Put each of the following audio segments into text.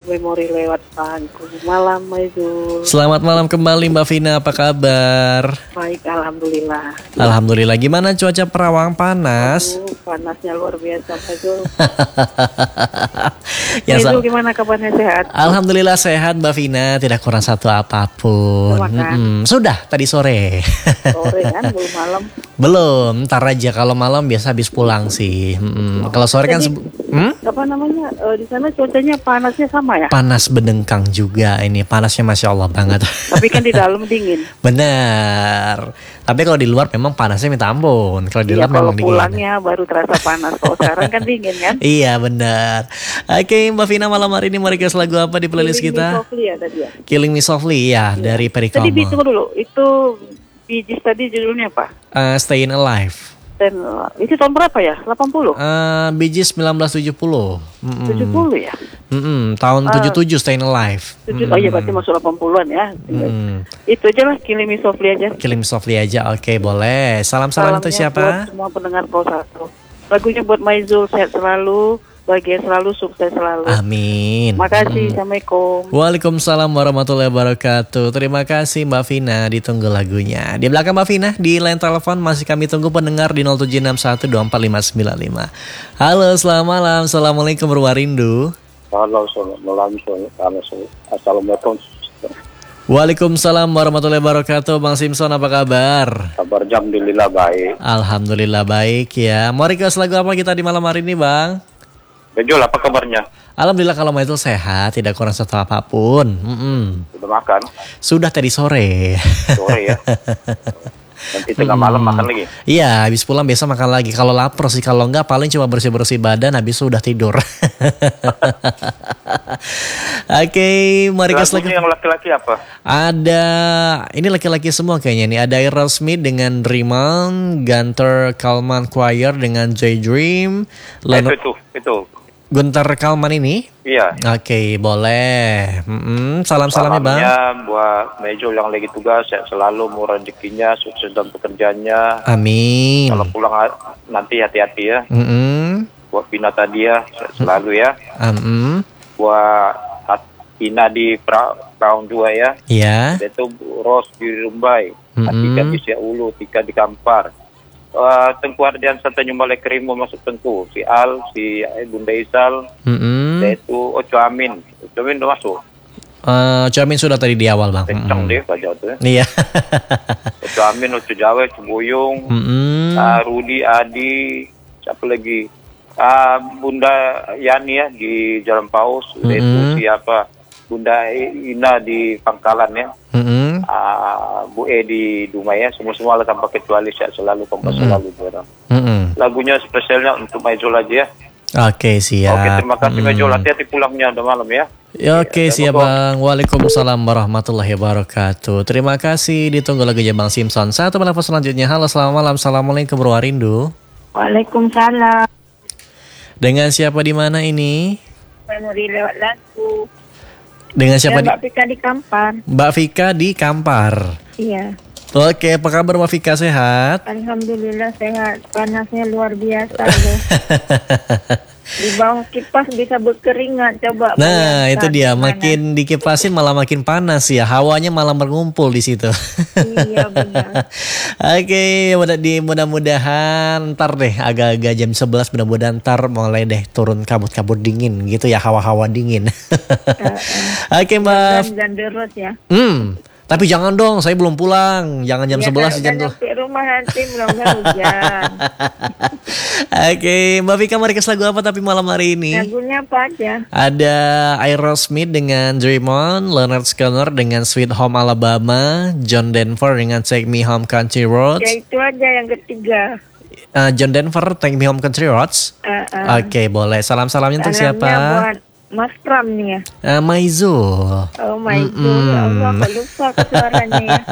memori lewat pangku. Malam Maizul. Selamat malam kembali Mbak Vina, apa kabar? Baik, alhamdulillah. Alhamdulillah. Gimana cuaca Perawang, panas? Panasnya luar biasa Maizul. Ya, Maizul gimana kabarnya, sehat? Alhamdulillah sehat Mbak Vina, tidak kurang satu apapun. Sudah tadi sore. Sore kan, belum malam. Belum, ntar aja, kalau malam biasa habis pulang sih. Kalau sore kan Apa namanya, di sana cuacanya panasnya sama ya? panas bedengkang juga ini, panasnya Masya Allah banget. Tapi kan di dalam dingin. Benar. Tapi kalau di luar memang panasnya minta ampun. Kalau di Iya, luar kalau memang dingin. pulangnya baru terasa panas. Kalau sekarang kan dingin kan? Iya benar. Oke Mbak Vina, malam hari ini mau request lagu apa di playlist Killing Me kita? Softly ya tadi ya? Killing Me Softly ya, dari Perry Tadi Como. tunggu dulu, itu Bee Gees tadi judulnya apa? Stayin' Alive. Dan itu tahun berapa ya? 80? Bee Gees 1970. 70 ya? Tahun 77 Stayin' Alive. Oh iya, berarti masuk 80-an ya. Itu aja lah, Killing Me Softly aja. Killing Me Softly aja, oke boleh. Salam-salam untuk Salamnya siapa? buat semua pendengar Pro 1. Lagunya buat Maizul, sehat selalu, bahagia selalu, sukses selalu. Amin. Makasih, Assalamualaikum. Waalaikumsalam warahmatullahi wabarakatuh. Terima kasih Mbak Vina, ditunggu lagunya. Di belakang Mbak Vina, di line telepon masih kami tunggu pendengar di 0761245595. Halo, selamat malam. Assalamualaikum Purwarindu. Halo, selamat malam. Assalamualaikum. Waalaikumsalam warahmatullahi wabarakatuh. Bang Simpson, apa kabar? Kabar alhamdulillah baik. Alhamdulillah baik ya. Mau request lagu apa kita di malam hari ini Bang? Bejol, apa kabarnya? Alhamdulillah kalau itu sehat, tidak kurang satu apapun. Sudah makan? Sudah tadi sore. Sore ya. Nanti tengah malam makan lagi? Iya, habis pulang biasa makan lagi. Kalau lapar sih, kalau enggak paling cuma bersih-bersih badan, habis sudah tidur. Oke, mari kita lagu yang laki-laki apa? Ada, ini laki-laki semua kayaknya nih. Ada Aerosmith dengan Dream On, Gunter Kalman Choir dengan J Dream. Itu. Gunter Kalman ini? Iya. Oke, boleh. Salam-salamnya Bang. Salamnya buat Mejol yang lagi tugas, sehat selalu, murah rezekinya, sukses dalam pekerjaannya. Amin. Kalau pulang nanti hati-hati ya. Buat Pina tadi ya, sehat selalu ya. Buat Pina di Praun 2 ya. Iya. Itu Ros di Rumbai, Tika di Siaulu, Tika di Kampar. Tengku Ardian Santa Nyumale Kerimo masuk Tengku, si Al, si Bunda Isal, yaitu Oco Amin udah masuk. Oco Amin sudah tadi di awal Bang. Kencang deh Pak Jauh ya. Iya. Oco Amin, Oco Jawa, Oco Boyong, Rudi, Adi, siapa lagi? Bunda Yani ya di Jalan Paus, yaitu siapa? Bunda Ina di Pangkalan ya. Bu E di Dumai ya, semua lah tanpa kecuali sehat selalu, kompas selalu orang. Lagunya spesialnya untuk Maizul aja ya. Oke, siap. Oke, terima kasih Maizul, hati-hati pulangnya udah malam ya. Oke, siap Bang. Waalaikumsalam warahmatullahi wabarakatuh. Terima kasih, ditunggu lagunya Bang Simpson. Satu menelpon selanjutnya. Halo, selamat malam. Assalamualaikum Purwarindu. Waalaikumsalam. Dengan siapa di mana ini? Memori lewat lagu. Dengan siapa Mbak Vika di Kampar. Mbak Vika di Kampar. Iya. Oke, apa kabar Mbak Vika, sehat? Alhamdulillah sehat. Panasnya luar biasa loh. Di bawah kipas bisa berkeringat, coba. Nah, bayangkan itu dia, gimana. makin dikipasin malah makin panas ya. Hawanya malah mengumpul di situ. Iya benar. Oke, mudah-mudahan ntar deh agak-agak jam 11 mudah-mudahan ntar mulai deh turun kabut-kabut dingin gitu ya, hawa-hawa dingin. Oke, Mbak. Dan derut ya. Tapi jangan dong, saya belum pulang. Jangan jam 11 jam tuh. Di rumah nanti mudah-mudahan hujan. Oke, Mbak Vika mau request lagu apa tapi malam hari ini? Lagunya apa aja? Ada Aerosmith dengan Dream On, Leonard Skinner dengan Sweet Home Alabama, John Denver dengan Take Me Home Country Roads. Ya itu aja yang ketiga. John Denver, Take Me Home Country Roads. Oke, boleh. Salam-salamnya untuk siapa? Buat Mas Pram nih ya. Maizul. Oh Maizul, ya Allah, kok lupa suaranya ya.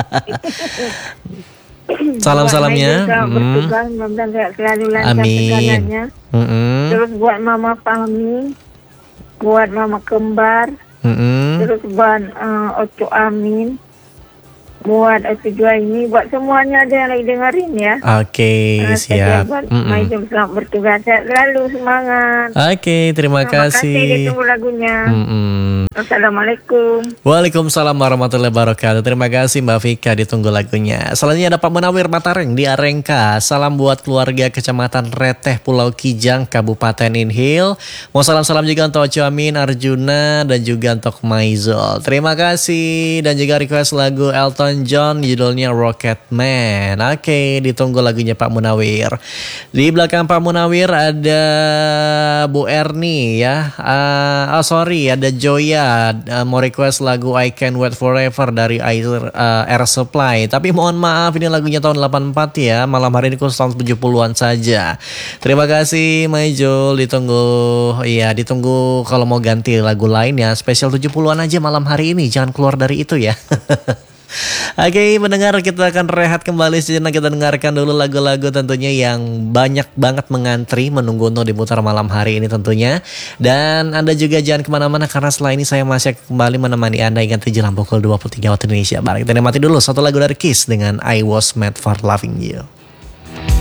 Salam-salamnya. Bertugas, mudah-mudahan selalu lancar segalanya. Terus buat Mama Fahmi, buat Mama Kembar, terus buat Oco Amin, buat tujuan ini buat semuanya ada yang lagi dengerin ya. Oke, siap. Buat Maijum selamat bertugas, sehat selalu, semangat. Oke, terima kasih. Ditunggu lagunya. Assalamualaikum. Waalaikumsalam warahmatullahi wabarakatuh. Terima kasih Mbak Vika, ditunggu lagunya. Selanjutnya ada Pak Munawir Matareng di Arengka. Salam buat keluarga Kecamatan Reteh, Pulau Kijang, Kabupaten Inhil. Mau salam-salam juga untuk Amin, Arjuna, dan juga untuk Maizul. Terima kasih. Dan juga request lagu Elton John, judulnya Rocket Man. Oke, ditunggu lagunya Pak Munawir. Di belakang Pak Munawir ada Bu Erni ya. Ada Joya. Mau request lagu I Can't Wait Forever dari Air Supply. Tapi mohon maaf, ini lagunya tahun 84 ya. Malam hari ini khusus tahun 70-an saja. Terima kasih Maijul, ditunggu kalau mau ganti lagu lain ya. Spesial 70-an aja malam hari ini, jangan keluar dari itu ya. Oke, mendengar, kita akan rehat kembali sejenak. Kita dengarkan dulu lagu-lagu tentunya yang banyak banget mengantri menunggu untuk diputar malam hari ini tentunya. Dan Anda juga jangan kemana-mana, karena setelah ini saya masih kembali menemani Anda hingga jelang pukul 23 waktu Indonesia Barat. Kita nikmati dulu satu lagu dari Kiss dengan I Was Made For Loving You.